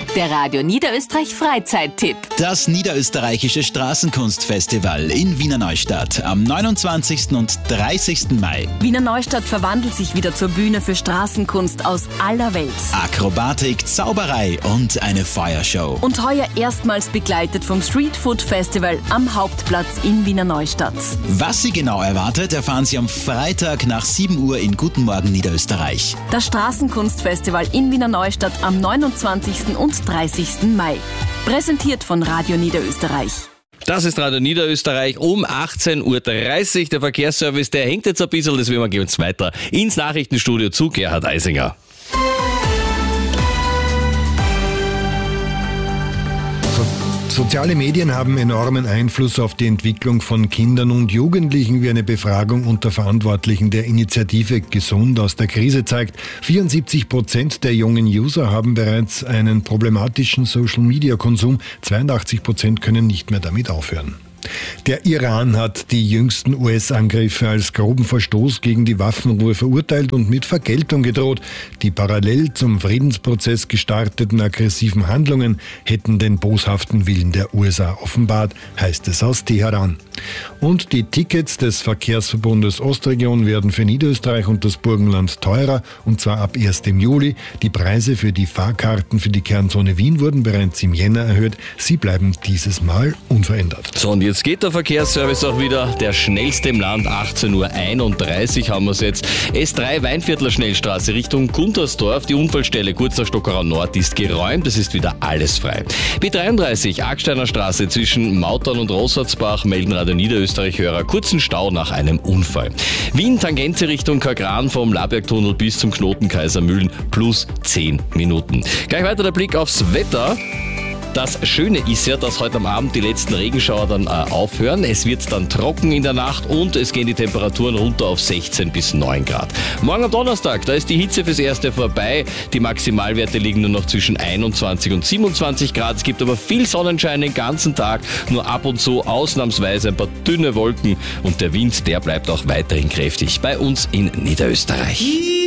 der Radio Niederösterreich Freizeittipp. Das Niederösterreichische Straßenkunstfestival in Wiener Neustadt am 29. und 30. Mai. Wiener Neustadt verwandelt sich wieder zur Bühne für Straßenkunst aus aller Welt. Akrobatik, Zauberei und eine Feuershow. Und heuer erstmals begleitet vom Street Food Festival am Hauptplatz in Wiener Neustadt. Was Sie genau erwartet, erfahren Sie am Freitag nach 7 Uhr in Guten Morgen Niederösterreich. Das Straßenkunstfestival in Wiener Neustadt am 29. und 30. Mai. Präsentiert von Radio Niederösterreich. Das ist Radio Niederösterreich um 18.30 Uhr. Der Verkehrsservice, der hängt jetzt ein bisschen, deswegen gehen wir jetzt weiter ins Nachrichtenstudio zu Gerhard Eisinger. Soziale Medien haben enormen Einfluss auf die Entwicklung von Kindern und Jugendlichen, wie eine Befragung unter Verantwortlichen der Initiative Gesund aus der Krise zeigt. 74% der jungen User haben bereits einen problematischen Social-Media-Konsum. 82% können nicht mehr damit aufhören. Der Iran hat die jüngsten US-Angriffe als groben Verstoß gegen die Waffenruhe verurteilt und mit Vergeltung gedroht. Die parallel zum Friedensprozess gestarteten aggressiven Handlungen hätten den boshaften Willen der USA offenbart, heißt es aus Teheran. Und die Tickets des Verkehrsverbundes Ostregion werden für Niederösterreich und das Burgenland teurer, und zwar ab 1. Juli. Die Preise für die Fahrkarten für die Kernzone Wien wurden bereits im Jänner erhöht. Sie bleiben dieses Mal unverändert. So, und jetzt geht der Verkehrsservice auch wieder. Der schnellste im Land, 18.31 Uhr haben wir es jetzt. S3 Weinviertler Schnellstraße Richtung Guntersdorf. Die Unfallstelle kurz nach Stockerau Nord ist geräumt. Es ist wieder alles frei. B33 Aagsteiner Straße zwischen Mautern und Rossatzbach melden Radio Niederösterreich-Hörer kurzen Stau nach einem Unfall. Wien Tangente Richtung Kagran vom Labergtunnel bis zum Knoten Kaisermühlen plus 10 Minuten. Gleich weiter der Blick aufs Wetter. Das Schöne ist ja, dass heute am Abend die letzten Regenschauer dann aufhören. Es wird dann trocken in der Nacht und es gehen die Temperaturen runter auf 16 bis 9 Grad. Morgen am Donnerstag, da ist die Hitze fürs Erste vorbei. Die Maximalwerte liegen nur noch zwischen 21 und 27 Grad. Es gibt aber viel Sonnenschein den ganzen Tag, nur ab und zu ausnahmsweise ein paar dünne Wolken und der Wind, der bleibt auch weiterhin kräftig bei uns in Niederösterreich.